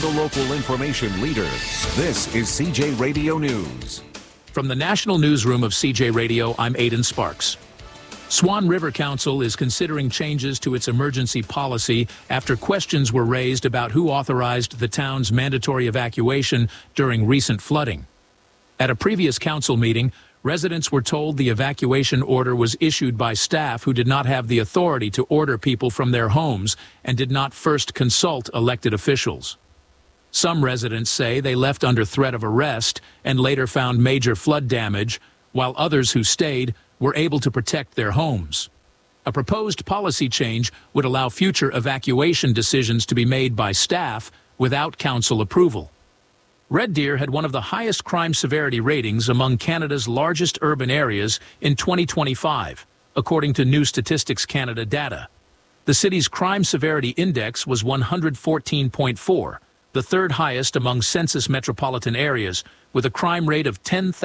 and the local information leader. This is CJ Radio News. From the National Newsroom of CJ Radio, I'm Aidan Sparks. Swan River Council is considering changes to its emergency policy after questions were raised about who authorized the town's mandatory evacuation during recent flooding. At a previous council meeting, residents were told the evacuation order was issued by staff who did not have the authority to order people from their homes and did not first consult elected officials. Some residents say they left under threat of arrest and later found major flood damage, while others who stayed were able to protect their homes. A proposed policy change would allow future evacuation decisions to be made by staff without council approval. Red Deer had one of the highest crime severity ratings among Canada's largest urban areas in 2025, according to New Statistics Canada data. The city's crime severity index was 114.4, the third highest among census metropolitan areas, with a crime rate of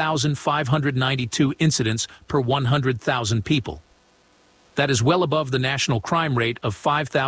10,592 incidents per 100,000 people. That is well above the national crime rate of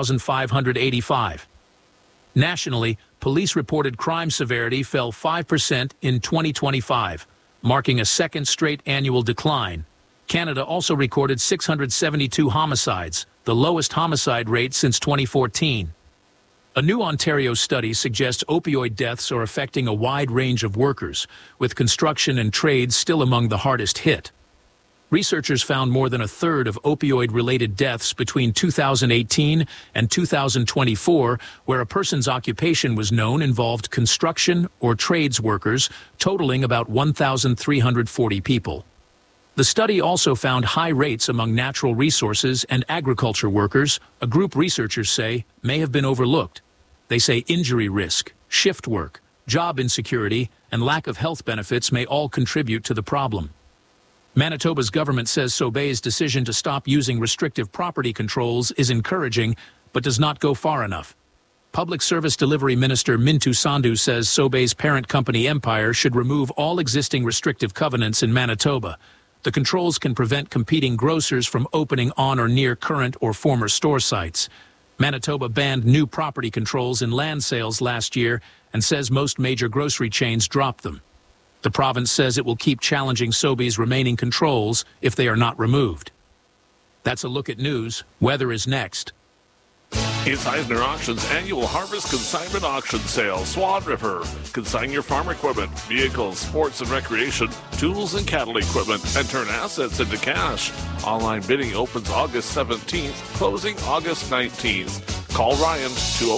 5,585. Nationally, police-reported crime severity fell 5% in 2025, marking a second straight annual decline. Canada also recorded 672 homicides, the lowest homicide rate since 2014. A new Ontario study suggests opioid deaths are affecting a wide range of workers, with construction and trades still among the hardest hit. Researchers found more than a third of opioid-related deaths between 2018 and 2024, where a person's occupation was known involved construction or trades workers, totaling about 1,340 people. The study also found high rates among natural resources and agriculture workers, a group researchers say may have been overlooked. They say injury risk, shift work, job insecurity, and lack of health benefits may all contribute to the problem. Manitoba's government says Sobeys' decision to stop using restrictive property controls is encouraging, but does not go far enough. Public Service Delivery Minister Mintu Sandhu says Sobeys' parent company Empire should remove all existing restrictive covenants in Manitoba. The controls can prevent competing grocers from opening on or near current or former store sites. Manitoba banned new property controls in land sales last year and says most major grocery chains dropped them. The province says it will keep challenging Sobeys' remaining controls if they are not removed. That's a look at news. Weather is next. It's Eisner Auctions annual Harvest Consignment Auction Sale, Swan River. Consign your farm equipment, vehicles, sports and recreation, tools and cattle equipment, and turn assets into cash. Online bidding opens August 17th, closing August 19th. Call Ryan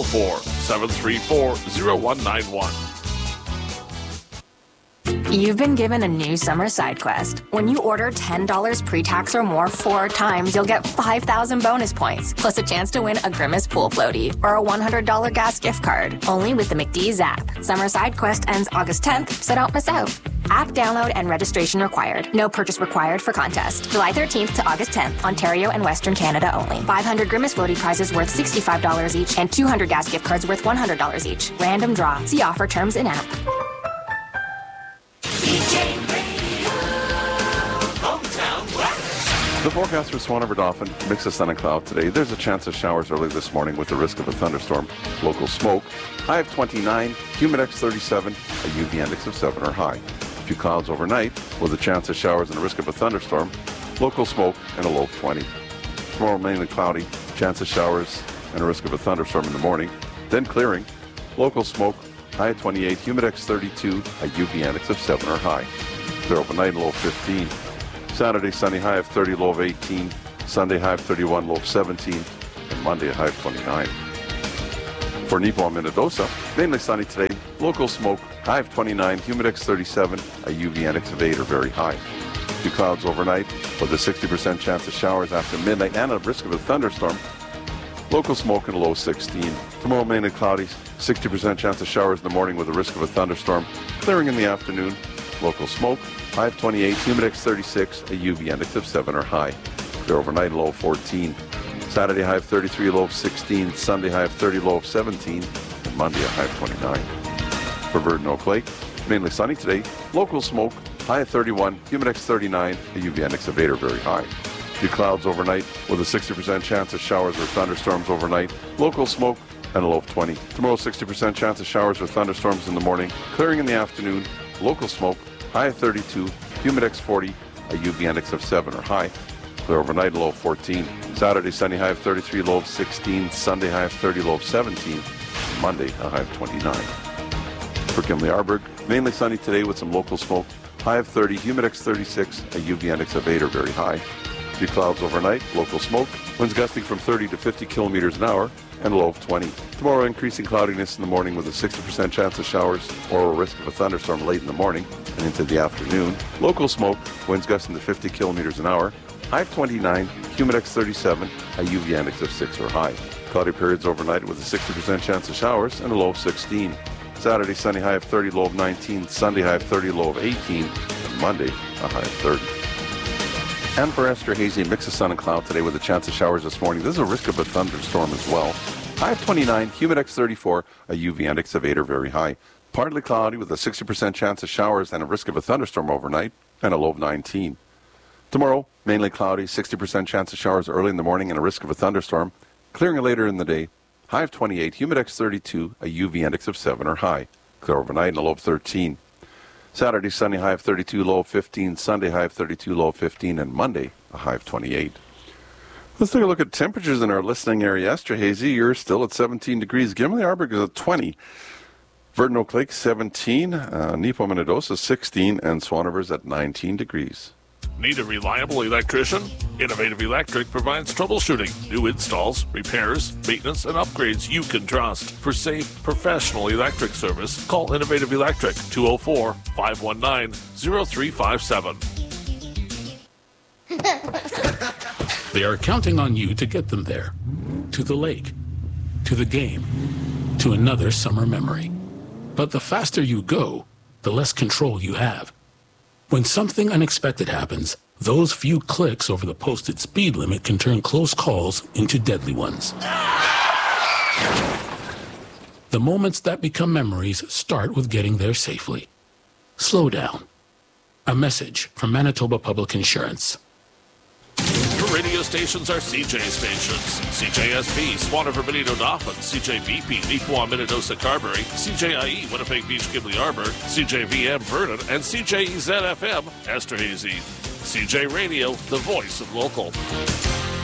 204-734-0191. You've been given a new summer side quest. When you order $10 pre-tax or more 4 times, you'll get 5,000 bonus points, plus a chance to win a Grimace pool floaty or a $100 gas gift card. Only with the McDee's app. Summer side quest ends August 10th, so don't miss out. App download and registration required. No purchase required for contest. July 13th to August 10th, Ontario and Western Canada only. 500 Grimace floaty prizes worth $65 each and 200 gas gift cards worth $100 each. Random draw. See offer terms in app. The forecast for Swan River Dauphin, mix of sun and cloud today. There's a chance of showers early this morning with the risk of a thunderstorm. Local smoke, high of 29, humid X 37, a UV index of 7 or high. A few clouds overnight with a chance of showers and a risk of a thunderstorm. Local smoke and a low of 20. Tomorrow mainly cloudy, chance of showers and a risk of a thunderstorm in the morning. Then clearing, local smoke, high of 28, humid X 32, a UV index of 7 or high. Clear overnight, low of 15. Saturday, sunny, high of 30, low of 18. Sunday, high of 31, low of 17. And Monday, a high of 29. For Nepo and Minnedosa, mainly sunny today. Local smoke, high of 29, humid X 37, a UV index of 8 or very high. Few clouds overnight with a 60% chance of showers after midnight and a risk of a thunderstorm. Local smoke and a low of 16. Tomorrow, mainly cloudy, 60% chance of showers in the morning with a risk of a thunderstorm. Clearing in the afternoon. Local smoke, high of 28, humid X 36, a UV index of 7 or high. Clear overnight, low of 14. Saturday, high of 33, low of 16. Sunday, high of 30, low of 17. And Monday, a high of 29. For Verdun Oak Lake, mainly sunny today. Local smoke, high of 31, humid X 39, a UV index of 8 or very high. Few clouds overnight with a 60% chance of showers or thunderstorms overnight. Local smoke, and a low of 20. Tomorrow, 60% chance of showers or thunderstorms in the morning, clearing in the afternoon, local smoke, high of 32, humidex 40, a UV index of 7 or high. Clear overnight, a low of 14. Saturday, sunny, high of 33, low of 16. Sunday, high of 30, low of 17. Monday, a high of 29. For Kimley-Arburg, mainly sunny today with some local smoke, high of 30, humidex 36, a UV index of 8 or very high. Few clouds overnight, local smoke, winds gusting from 30 to 50 kilometers an hour, and a low of 20. Tomorrow, increasing cloudiness in the morning with a 60% chance of showers or a risk of a thunderstorm late in the morning and into the afternoon. Local smoke, winds gusting to 50 kilometers an hour, high of 29, humidex 37, a UV index of 6 or high. Cloudy periods overnight with a 60% chance of showers and a low of 16. Saturday, sunny, high of 30, low of 19. Sunday, high of 30, low of 18. And Monday, a high of 30. And for Esterhazy, mix of sun and cloud today with a chance of showers this morning. There's a risk of a thunderstorm as well. High of 29, humidex 34, a UV index of 8 or very high. Partly cloudy with a 60% chance of showers and a risk of a thunderstorm overnight, and a low of 19. Tomorrow, mainly cloudy, 60% chance of showers early in the morning and a risk of a thunderstorm, clearing later in the day. High of 28, humidex 32, a UV index of 7 or high. Clear overnight and a low of 13. Saturday, sunny, high of 32, low of 15. Sunday, high of 32, low of 15. And Monday, a high of 28. Let's take a look at temperatures in our listening area. Esterhazy, you're still at 17 degrees. Kimley-Arburg is at 20. Verdon Oak Lake, 17. Nepo-Minnedosa, 16. And Swan River is at 19 degrees. Need a reliable electrician? Innovative Electric provides troubleshooting, new installs, repairs, maintenance, and upgrades you can trust. For safe, professional electric service, call Innovative Electric, 204-519-0357. They are counting on you to get them there. To the lake, to the game, to another summer memory. But the faster you go, the less control you have. When something unexpected happens, those few clicks over the posted speed limit can turn close calls into deadly ones. The moments that become memories start with getting there safely. Slow down. A message from Manitoba Public Insurance. Your radio stations are CJ stations. CJSP, Swan River, Benito, Dauphin, CJBP, Neepawa, Minnedosa, Carberry, CJIE, Winnipeg Beach, Kimley-Arburg, CJVM, Vernon, and CJEZ-FM, Esterhazy. CJ Radio, the voice of local.